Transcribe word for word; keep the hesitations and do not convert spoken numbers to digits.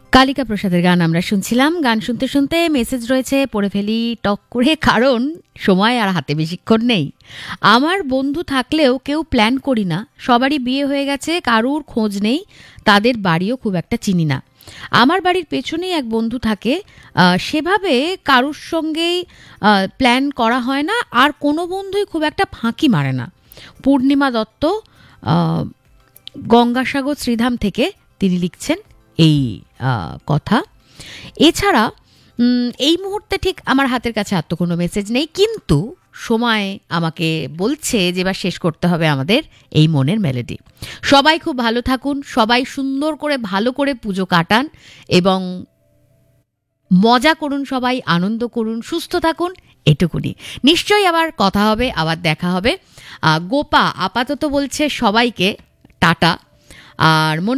কালিকা প্রসাদের গান আমরা শুনছিলাম। গান শুনতে শুনতে মেসেজ রয়েছে, পড়ে ফেলি টক করে, কারণ সময় আর হাতে বেশিক্ষণ নেই। আমার বন্ধু থাকলেও কেউ প্ল্যান করি না, সবারই বিয়ে হয়ে গেছে, কারুর খোঁজ নেই, তাদের বাড়িও খুব একটা চিনি না। আমার বাড়ির পেছনেই এক বন্ধু থাকে, আহ, সেভাবে কারুর সঙ্গেই আহ, প্ল্যান করা হয় না, আর কোনো বন্ধুই খুব একটা ফাঁকি মারে না। পূর্ণিমা দত্ত, আহ, গঙ্গাসাগর শ্রীধাম থেকে তিনি লিখছেন এই আহ, কথা। এছাড়া উম, এই মুহূর্তে ঠিক আমার হাতের কাছে আর তো কোনো মেসেজ নেই, কিন্তু সময় আমাকে বলছে যে এবার শেষ করতে হবে আমাদের এই মনের মেলোডি। সবাই খুব ভালো থাকুন, সবাই সুন্দর করে ভালো করে পুজো কাটান এবং মজা করুন, সবাই আনন্দ করুন, সুস্থ থাকুন, এটুকুনি। নিশ্চয়ই আবার কথা হবে, আবার দেখা হবে। আহ, গোপা আপাতত বলছে সবাইকে টাটা। আর মনে